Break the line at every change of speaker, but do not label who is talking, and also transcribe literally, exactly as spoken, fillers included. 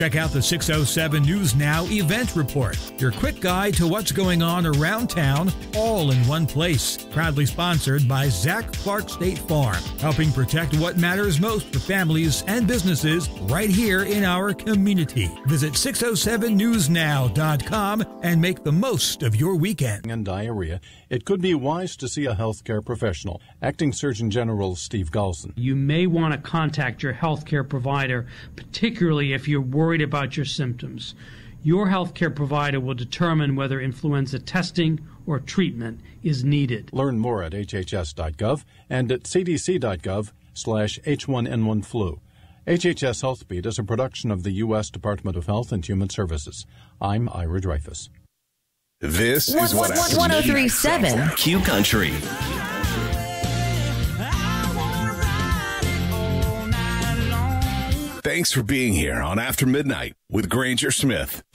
Check out the six oh seven News Now event report, your quick guide to what's going on around town, all in one place. Proudly sponsored by Zach Clark State Farm, helping protect what matters most for families and businesses right here in our community. Visit six oh seven news now dot com and make the most of your weekend.
And diarrhea, it could be wise to see a healthcare professional. Acting Surgeon General Steve Galson.
You may want to contact your healthcare provider, particularly if you're worried about your symptoms. Your healthcare provider will determine whether influenza testing or treatment is needed.
Learn more at h h s dot gov and at c d c dot gov slash H one N one flu. H H S HealthBeat is a production of the U S Department of Health and Human Services. I'm Ira Dreyfus.
This is what
one oh three point seven
Q Country. Thanks for being here on After Midnight with Granger Smith.